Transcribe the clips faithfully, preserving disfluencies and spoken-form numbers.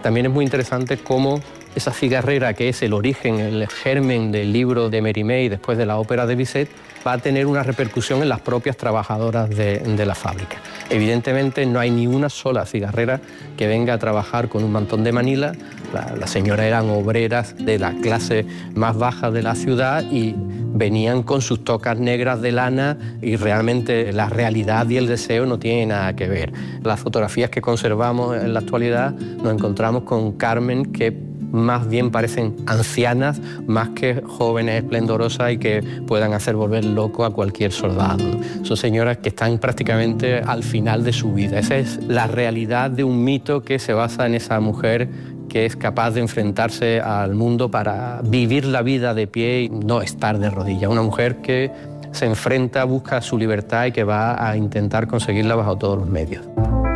También es muy interesante cómo esa cigarrera, que es el origen, el germen del libro de Mérimée y después de la ópera de Bizet, va a tener una repercusión en las propias trabajadoras de, de la fábrica. Evidentemente no hay ni una sola cigarrera que venga a trabajar con un mantón de Manila. La, las señoras eran obreras de la clase más baja de la ciudad y venían con sus tocas negras de lana, y realmente la realidad y el deseo no tienen nada que ver. Las fotografías que conservamos en la actualidad nos encontramos con Carmen, que más bien parecen ancianas, más que jóvenes esplendorosas y que puedan hacer volver loco a cualquier soldado. Son señoras que están prácticamente al final de su vida. Esa es la realidad de un mito que se basa en esa mujer que es capaz de enfrentarse al mundo para vivir la vida de pie y no estar de rodillas. Una mujer que se enfrenta, busca su libertad y que va a intentar conseguirla bajo todos los medios.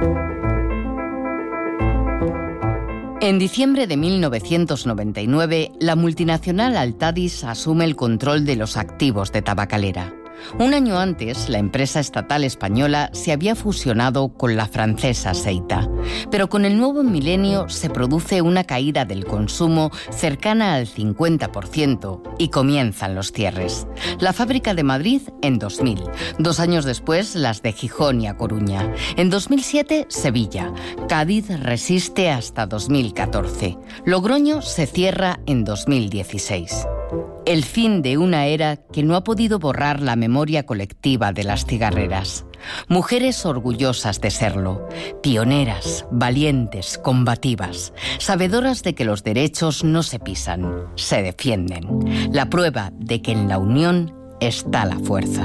En diciembre de mil novecientos noventa y nueve, la multinacional Altadis asume el control de los activos de Tabacalera. Un año antes, la empresa estatal española se había fusionado con la francesa Seita. Pero con el nuevo milenio se produce una caída del consumo cercana al cincuenta por ciento y comienzan los cierres. La fábrica de Madrid en dos mil. Dos años después, las de Gijón y A Coruña. En dos mil siete, Sevilla. Cádiz resiste hasta dos mil catorce. Logroño se cierra en dos mil dieciséis. El fin de una era que no ha podido borrar la memoria colectiva de las cigarreras. Mujeres orgullosas de serlo, pioneras, valientes, combativas, sabedoras de que los derechos no se pisan, se defienden. La prueba de que en la unión está la fuerza.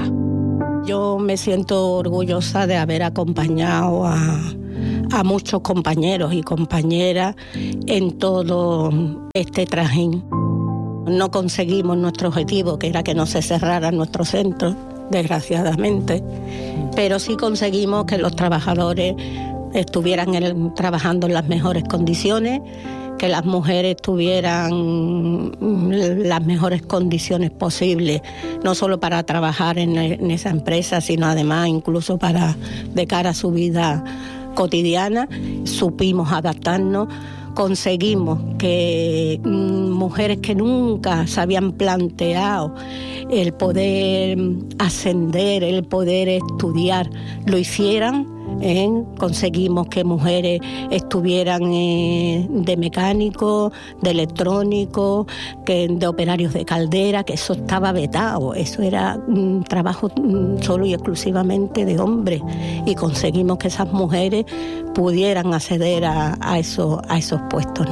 Yo me siento orgullosa de haber acompañado a, a muchos compañeros y compañeras en todo este trajín. No conseguimos nuestro objetivo, que era que no se cerrara nuestro centro, desgraciadamente, pero sí conseguimos que los trabajadores estuvieran en, trabajando en las mejores condiciones, que las mujeres tuvieran las mejores condiciones posibles, no solo para trabajar en, en esa empresa, sino además incluso para de cara a su vida cotidiana. Supimos adaptarnos. Conseguimos que mujeres que nunca se habían planteado el poder ascender, el poder estudiar, lo hicieran. ¿eh? Conseguimos que mujeres estuvieran eh, de mecánico, de electrónico, que de operarios de caldera, que eso estaba vetado, eso era un trabajo solo y exclusivamente de hombres, y conseguimos que esas mujeres pudieran acceder a, a, eso, a esos puestos,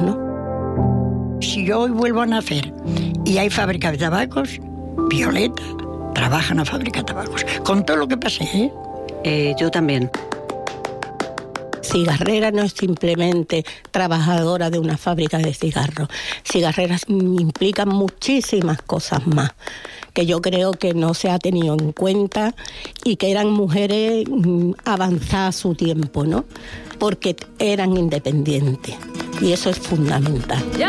¿no? Si yo hoy vuelvo a nacer y hay fábrica de tabacos, Violeta trabaja en la fábrica de tabacos, con todo lo que pasé, ¿eh? Eh, yo también. Cigarrera no es simplemente trabajadora de una fábrica de cigarros. Cigarreras implican muchísimas cosas más, que yo creo que no se ha tenido en cuenta y que eran mujeres avanzadas a su tiempo, ¿no? Porque eran independientes y eso es fundamental. Ya